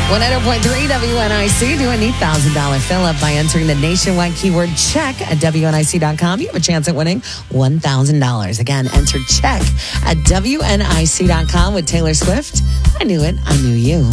100.3 WNIC. Do a neat $1,000 fill up by entering the nationwide keyword check at WNIC.com. You have a chance at winning $1,000. Again, enter check at WNIC.com with Taylor Swift. I knew it. I knew you.